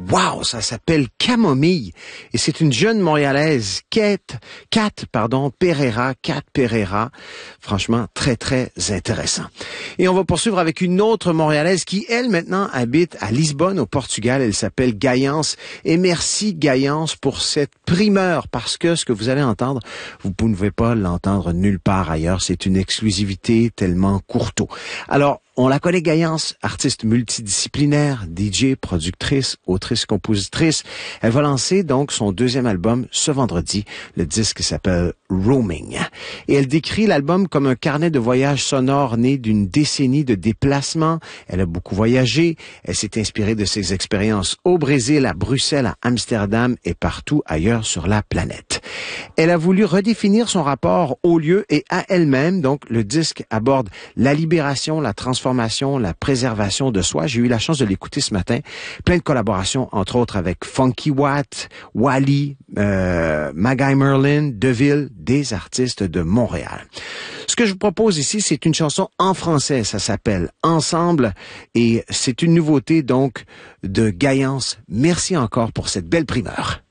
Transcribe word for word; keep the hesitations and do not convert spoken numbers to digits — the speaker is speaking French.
Wow, ça s'appelle Camomille et c'est une jeune Montréalaise, Kate, Kat, pardon, Pereira, Kat Pereira. Franchement, très, très intéressant. Et on va poursuivre avec une autre Montréalaise qui, elle, maintenant, habite à Lisbonne, au Portugal. Elle s'appelle Gaïance. Et merci, Gaïance, pour cette primeur, parce que ce que vous allez entendre, vous ne pouvez pas l'entendre nulle part ailleurs. C'est une exclusivité tellement courteau. Alors, on la connaît, Gaïance, artiste multidisciplinaire, D J, productrice, autrice, compositrice. Elle va lancer donc son deuxième album ce vendredi. Le disque s'appelle Roaming. Et elle décrit l'album comme un carnet de voyage sonore né d'une décennie de déplacements. Elle a beaucoup voyagé. Elle s'est inspirée de ses expériences au Brésil, à Bruxelles, à Amsterdam et partout ailleurs sur la planète. Elle a voulu redéfinir son rapport au lieu et à elle-même. Donc, le disque aborde la libération, la transformation, la préservation de soi. J'ai eu la chance de l'écouter ce matin. Plein de collaborations, entre autres avec Funky Watt, Wally, euh, Magai Merlin, Deville, des artistes de Montréal. Ce que je vous propose ici, c'est une chanson en français. Ça s'appelle Ensemble et c'est une nouveauté donc de Gaïance. Merci encore pour cette belle primeur.